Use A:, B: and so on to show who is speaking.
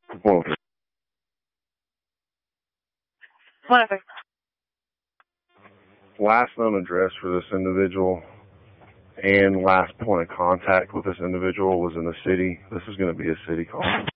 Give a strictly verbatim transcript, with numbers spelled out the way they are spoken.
A: Well,
B: Whatever.
A: last known address for this individual and last point of contact with this individual was in the city. This is going to be a city call.